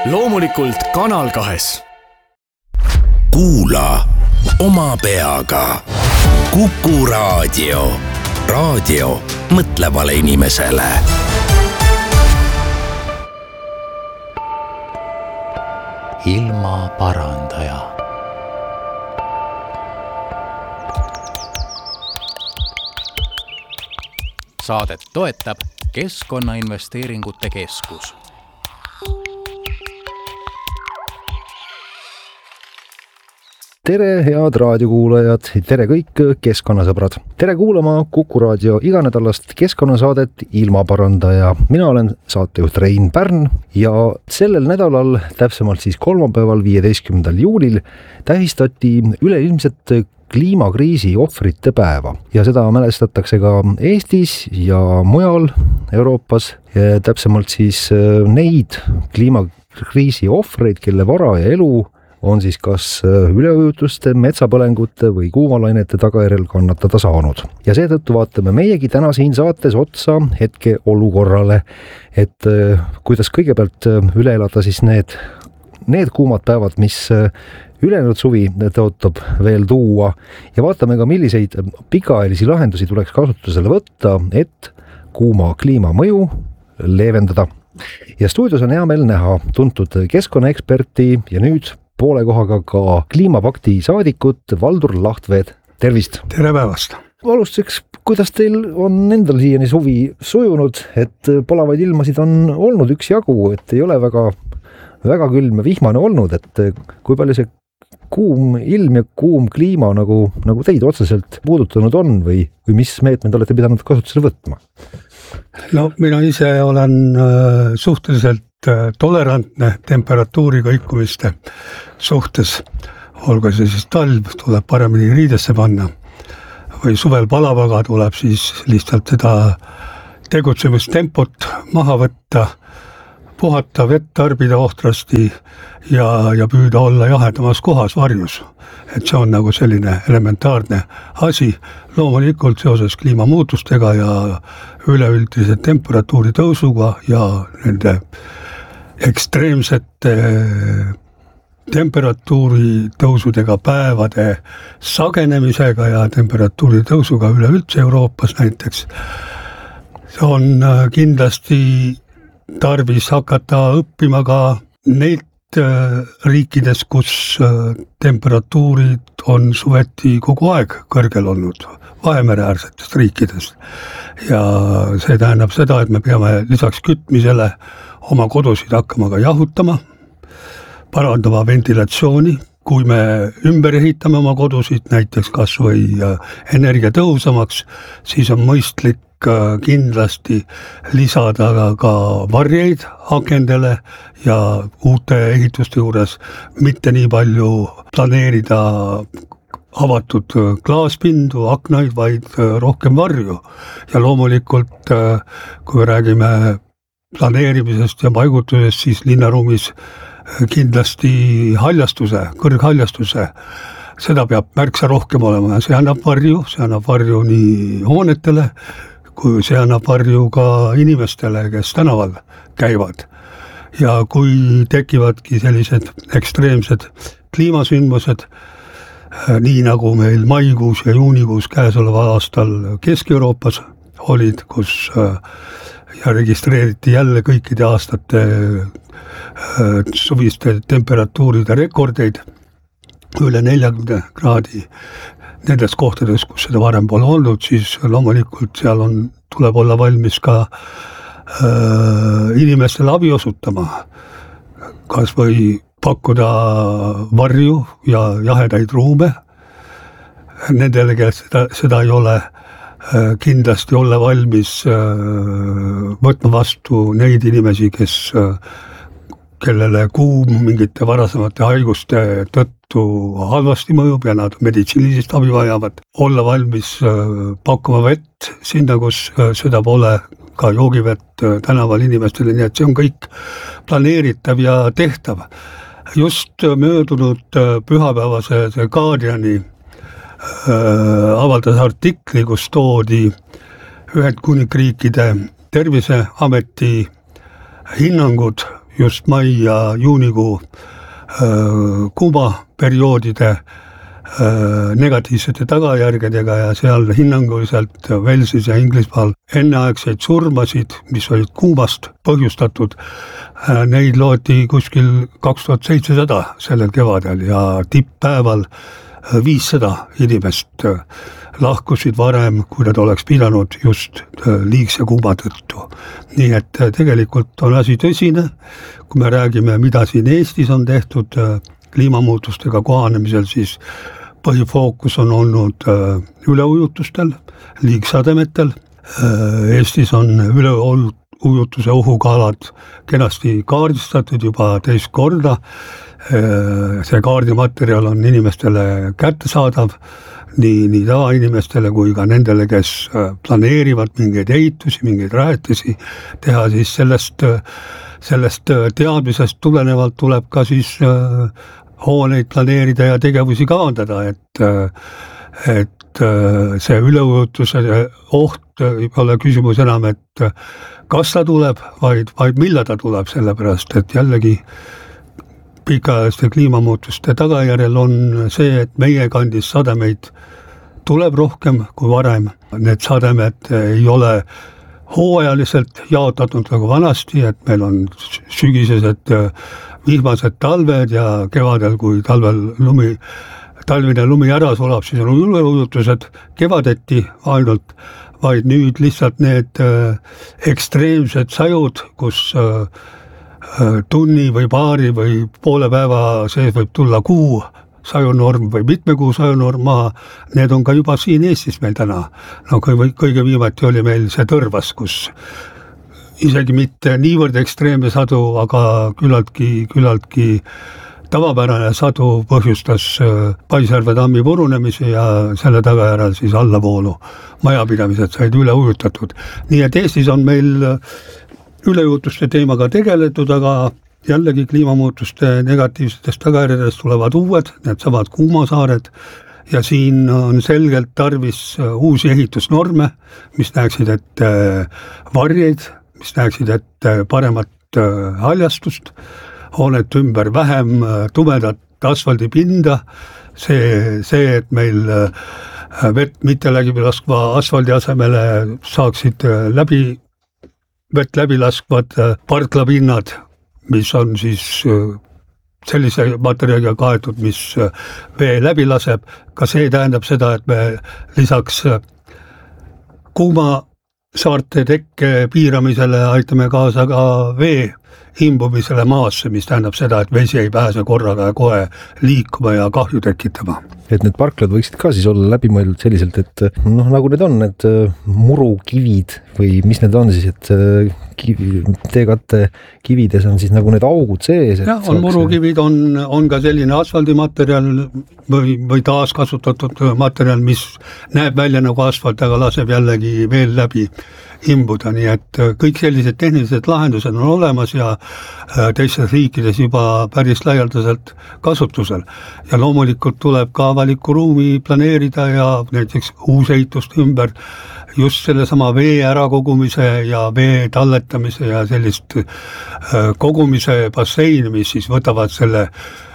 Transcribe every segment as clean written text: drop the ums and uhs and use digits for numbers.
loomulikult Kanal 2. Kuula oma peaga. Kuku raadio. Raadio mõtlevale inimesele. Ilmaparandaja. Saadet toetab Keskkonnainvesteeringute Keskus. Tere, head raadiokuulajad, tere kõik keskkonnasõbrad. Tere kuulama Kuku raadio iganädalast keskkonnasaadet Ilmaparandaja. Mina olen saatejuht Rein Pärn ja sellel nädalal, täpsemalt siis kolmapäeval 15. juulil tähistati üleilmset kliimakriisi ohvrite päeva ja seda mälestatakse ka Eestis ja mujal Euroopas. Ja täpsemalt siis neid kliimakriisi ohvreid, kelle vara ja elu on siis kas üleujutuste, metsapõlengute või kuumalainete tagajärjel kannatada saanud. Ja seetõttu vaatame meiegi täna siin saates otsa hetke olukorrale, et kuidas kõigepealt üle elada siis need kuumad päevad, mis ülejäänud suvi tõotab veel tuua ja vaatame ka, milliseid pikaajalisi lahendusi tuleks kasutusele võtta, et kuuma kliima mõju leevendada. Ja stuudios on hea meel näha tuntud keskkonnaeksperti ja nüüd poole kohaga ka kliimapakti saadikut Valdur Lahtveed. Tervist! Tere päevast! Alustuseks, kuidas teil on endal siiani suvi sujunud, et palavaid ilmasid on olnud üksjagu, et ei ole väga külm ja vihmane olnud, et kui palju see kuum ilm ja kuum kliima nagu teid otseselt puudutanud on või mis meetmed olete pidanud kasutusele võtma? No mina ise olen suhteliselt tolerantne temperatuuri kõikumiste suhtes. Olgu see siis talv, tuleb paremini riidesse panna või suvel palavaga tuleb siis lihtsalt seda tegutsemistempot maha võtta, puhata, vett tarbida ohtrasti ja püüda olla jahedamas kohas varjus. Et see on nagu selline elementaarne asi. Loomulikult seoses kliimamuutustega ja üleüldise temperatuuri tõusuga ja nende ekstreemsete temperatuuri tõusudega päevade sagenemisega ja temperatuuri tõusuga üleüldse Euroopas näiteks. See on kindlasti tarvis hakata õppima ka neid riikides, kus temperatuurid on suveti kogu aeg kõrgel olnud, Vahemereäärsetest riikidest. Ja see tähendab seda, et me peame lisaks kütmisele oma kodusid hakkama ka jahutama, parandama ventilatsiooni, kui me ümber ehitame oma kodusid, näiteks kas või energiatõhusamaks, siis on mõistlik kindlasti lisada ka varjeid akendele ja uute ehituste juures mitte nii palju planeerida avatud klaaspindu, aknaid, vaid rohkem varju. Ja loomulikult, kui me räägime planeerimisest ja paigutusest, siis linnaruumis kindlasti kõrghaljastuse, seda peab märksa rohkem olema ja see annab varju nii hoonetele, kui see annab varju ka inimestele, kes tänaval käivad. Ja kui tekivadki sellised ekstreemsed kliimasündmused, nii nagu meil maikuus ja juunikuus käesoleva aastal Kesk-Euroopas olid, kus ja registreeriti jälle kõikide aastate suviste temperatuuride rekordeid üle 40 kraadi nendes kohtades, kus seda varem pole olnud, siis loomulikult seal tuleb olla valmis ka inimestele abi osutama, kas või pakkuda varju ja jahedaid ruume nendele, kes seda ei ole, kindlasti olla valmis võtma vastu neid inimesi, kellele kuum mingite varasemate haiguste tõttu halvasti mõjub ja nad meditsiinilist abi vajavad, olla valmis pakkuma vett sinna, kus seda pole, ka joogivett tänaval inimestele, nii et see on kõik planeeritav ja tehtav. Just möödunud pühapäevase The Guardiani avaldas artikli, kus toodi Ühendkuningriikide terviseameti hinnangud just mai ja juunikuu kuumaperioodide negatiivsete tagajärgedega ja seal hinnanguliselt Walesis ja Inglismaal enneaegseid surmasid, mis olid kuumast põhjustatud, neid looti kuskil 2700 sellel kevadel ja tipppäeval 500 inimest lahkusid varem, kui nad oleks pidanud just liigse kuuma tõttu. Nii et tegelikult on asi tõsine, kui me räägime, mida siin Eestis on tehtud kliimamuutustega kohanemisel, siis põhifookus on olnud üleujutustel, liigsademetel. Eestis on üleujutuse ohuga alad kenasti kaardistatud juba teist korda. See kaardimaterjal on inimestele kättesaadav, nii tavainimestele kui ka nendele, kes planeerivad mingeid ehitusi, mingeid rajatisi teha, siis sellest teadmisest tulenevalt tuleb ka siis hooneid planeerida ja tegevusi kavandada, et see üleujutuse oht ei ole küsimus enam, et kas ta tuleb, vaid millal ta tuleb, sellepärast, et jällegi pikaajaliste kliimamuutuste tagajärjel on see, et meie kandis sademeid tuleb rohkem kui varem. Need sademed ei ole hooajaliselt jaotatud nagu vanasti, et meil on sügisesed vihmased talved ja kevadel, kui talvine lumi ära sulab, siis on üleujutused kevadeti ainult, vaid nüüd lihtsalt need ekstreemsed sajud, kus tunni või paari või poole päeva sees võib tulla kuu sajunorm või mitme kuu sajunorm maha, need on ka juba siin Eestis meil täna. No kõige viimati oli meil see Tõrvas, kus isegi mitte niivõrd ekstreemne sadu, aga küllaltki tavapärane sadu põhjustas Paisjärve tammi purunemise ja selle tagajärjel siis allavoolu majapidamised said üle ujutatud. Nii et Eestis on meil üleujutuste teemaga tegeletud, aga jällegi kliimamuutuste negatiivsetest tagajärjedest tulevad uued, needsamad kuumasaared ja siin on selgelt tarvis uusi ehitusnorme, mis näeksid ette varjeid, mis näeksid ette paremat haljastust, hoonete ümber vähem tumedat asfaldipinda, see, et meil vett mitte läbi laskva asfaldi asemele saaksid vett läbi laskvad parklapinnad, mis on siis sellise materjaliga kaetud, mis vee läbi laseb. Ka see tähendab seda, et me lisaks kuumasaarte tekke piiramisele aitame kaasa ka vee imbumisele maasse, mis tähendab seda, et vesi ei pääse korraga ja kohe liikuma ja kahju tekitama. Et need parklad võiksid ka siis olla läbimõeldud selliselt, et nagu need on, need murukivid või mis need on siis, et teekatte kivides on siis nagu need augud sees. Jah, on murukivid, on ka selline asfaldimaterjal või taaskasutatud materjal, mis näeb välja nagu asfalt, aga laseb jällegi veel läbi imbuda, nii et kõik sellised tehnilised lahendused on olemas ja teistes riikides juba päris laialdaselt kasutusel. Ja loomulikult tuleb ka avaliku ruumi planeerida ja näiteks uusehituste ümber just selle sama vee ärakogumise ja vee talletamise ja sellist kogumise basseini, mis siis võtavad selle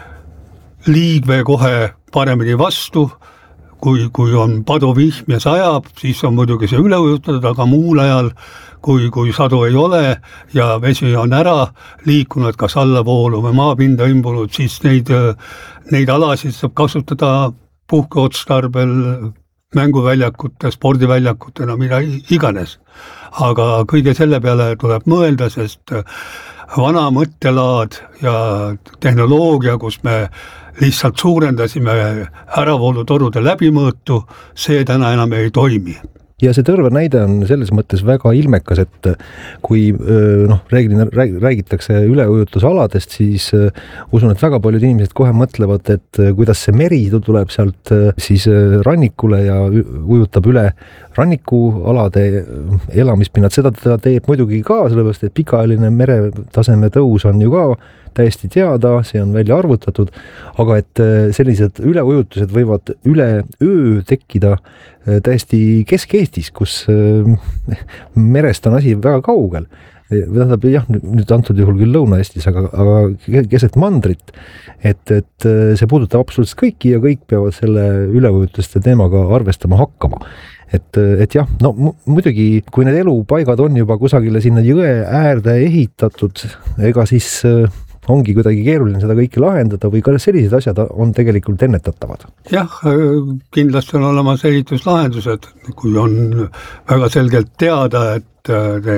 liigvee kohe paremini vastu. Kui on paduvihm ja sajab, siis on muidugi see üle ujutatud, aga muul ajal, kui sadu ei ole ja vesi on ära liikunud, kas allavoolu või maapinda imbunud, siis neid alasid saab kasutada puhkeotstarbel, mänguväljakute, spordiväljakutena, mida iganes. Aga kõige selle peale tuleb mõelda, sest vana mõttelaad ja tehnoloogia, kus me lihtsalt suurendasime äravoolutorude läbimõõtu, see täna enam ei toimi. Ja see Tõrva näide on selles mõttes väga ilmekas, et kui räägitakse üleujutusaladest, siis usun, et väga paljud inimesed kohe mõtlevad, et kuidas see meri tuleb sealt siis rannikule ja ujutab üle rannikualade elamispinnad. Seda ta teeb muidugi ka, sellepärast, et pikaajaline meretaseme tõus on ju ka täiesti teada, see on välja arvutatud, aga et sellised üleujutused võivad üle öö tekkida täiesti Kesk-Eestis, kus merest on asi väga kaugel tähendab jah, nüüd antud juhul küll Lõuna-Eestis, aga keset mandrit, et see puudutab absoluutselt kõiki ja kõik peavad selle üleujutuste teemaga arvestama hakkama. Et jah, no muidugi, kui need elupaigad on juba kusagile sinna jõe äärde ehitatud, ega siis ongi kuidagi keeruline seda kõike lahendada või ka sellised asjad on tegelikult ennetatavad? Jah, kindlasti on olemas ehituslahendused, kui on väga selgelt teada, et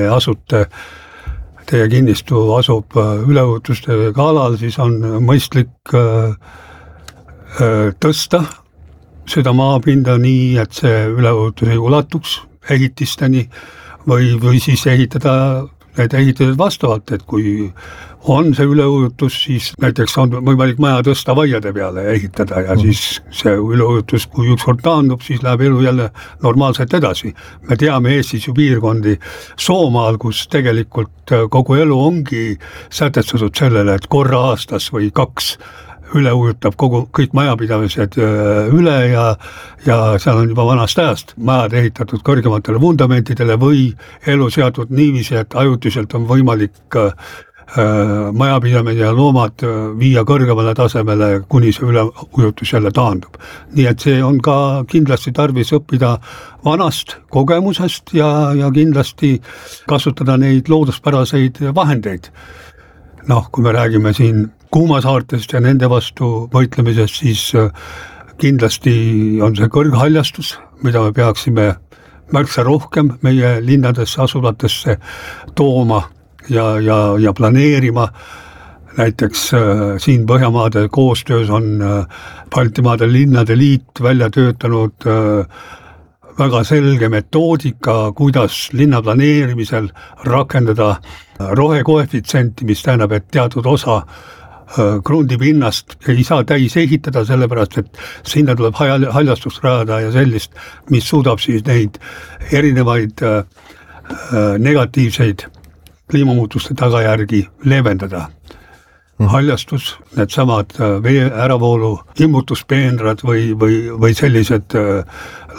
teie kinnistu asub üleujutuste alal, siis on mõistlik tõsta seda maapinda nii, et see üleujutus ei ulatuks ehitisteni või siis ehitada need ehitused vastavalt, et kui on see üleujutus, siis näiteks on võimalik maja tõsta vaiade peale ja ehitada ja siis see üleujutus, kui ükskord taandub, siis läheb elu jälle normaalselt edasi. Me teame Eestis ju piirkondi Soomaal, kus tegelikult kogu elu ongi sätestatud sellele, et korra aastas või 2 üle ujutab kõik majapidamised üle ja seal on juba vanast ajast majad ehitatud kõrgematele fundamentidele või elu seatud niiviisi, et ajutiselt on võimalik majapidamine ja loomad viia kõrgemale tasemele, kuni see üleujutus jälle taandub. Nii et see on ka kindlasti tarvis õppida vanast kogemusest ja kindlasti kasutada neid looduspäraseid vahendeid. Kui me räägime siin kuumasaartest ja nende vastu võitlemisest, siis kindlasti on see kõrghaljastus, mida me peaksime märksa rohkem meie linnadesse, asulatesse tooma ja planeerima. Näiteks siin Põhjamaade koostöös on Baltimaade linnade liit välja töötanud väga selge metoodika, kuidas linna planeerimisel rakendada rohekoefitsenti, mis tähendab, et teatud osa krundipinnast ei saa täis ehitada, sellepärast, et sinna tuleb haljastust rajada ja sellist, mis suudab siis neid erinevaid negatiivseid kliimamuutuste tagajärgi leevendada. Haljastus, need samad vee äravoolu immutuspeenrad või sellised